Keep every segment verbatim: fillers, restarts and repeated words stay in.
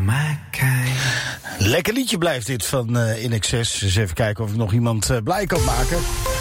my kind. Lekker liedje blijft dit van uh, In Excess. Dus even kijken of ik nog iemand uh, blij kan maken.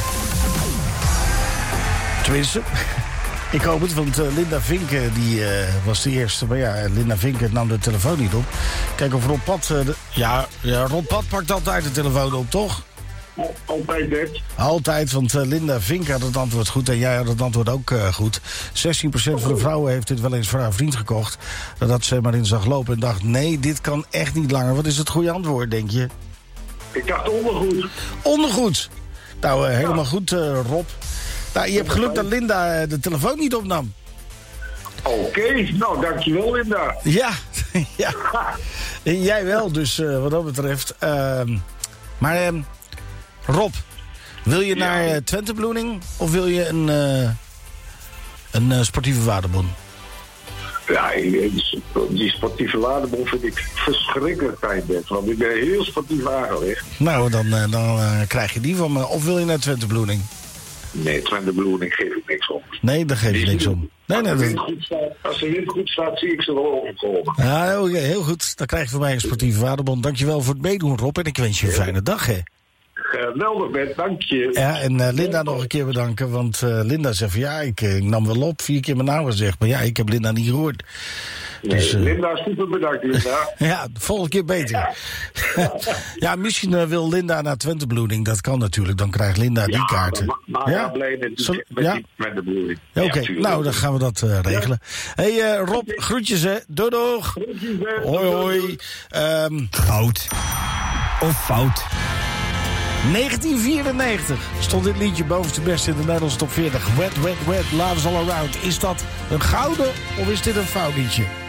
Tenminste, ik hoop het, want uh, Linda Vinken die, uh, was de eerste. Maar ja, Linda Vinken nam de telefoon niet op. Kijk of Rob Pat... Uh, de, ja, ja, Rob Pat pakt altijd de telefoon op, toch? Altijd net. Altijd, want uh, Linda Vinken had het antwoord goed en jij had het antwoord ook uh, goed. zestien procent van de vrouwen heeft dit wel eens voor haar vriend gekocht. Dat ze maar in zag lopen en dacht, nee, dit kan echt niet langer. Wat is het goede antwoord, denk je? Ik dacht ondergoed. Ondergoed. Nou, uh, helemaal ja. goed, uh, Rob. Nou, je hebt geluk dat Linda uh, de telefoon niet opnam. Oké, okay. Nou, dankjewel Linda. Ja, ja. Jij wel, dus uh, wat dat betreft. Uh, maar... Uh, Rob, wil je naar uh, Twente Bloening of wil je een, uh, een uh, sportieve waardebon? Ja, die sportieve waardebon vind ik verschrikkelijk fijn, want ik ben heel sportief aangelegd. Nou, dan, uh, dan uh, krijg je die van me. Of wil je naar Twente Bloening? Nee, Twente Bloening geef ik niks om. Nee, daar geef je die niks om. Nee, als, nee, de dat... wind goed staat, als de wind goed staat, zie ik ze wel overkomen. Ja, heel, heel goed. Dan krijg je van mij een sportieve waardebon. Dankjewel voor het meedoen, Rob. En ik wens je een fijne dag, hè. Geweldig, Ben, dank je. Ja, en uh, Linda nog een keer bedanken. Want uh, Linda zegt van ja, ik, ik nam wel op. Vier keer mijn naam gezegd. Maar ja, ik heb Linda niet gehoord. Nee, dus, uh, Linda, super bedankt, Linda. Ja, de volgende keer beter. Ja, ja misschien uh, wil Linda naar Twente Bloeding. Dat kan natuurlijk. Dan krijgt Linda ja, die kaarten. Maar, maar ja? ja, blij met, Zo, met, ja? die, met de bloeding. Ja, Oké, okay. ja, nou dan gaan we dat uh, regelen. Hé hey, uh, Rob, groetjes hè. Doei doeg. Groetjes, hè. Hoi hoi. Um, Goud of fout? negentien vierennegentig stond dit liedje bovenste best in de Nederlandse top veertig. Wet, wet, wet, love's all around. Is dat een gouden of is dit een fout liedje?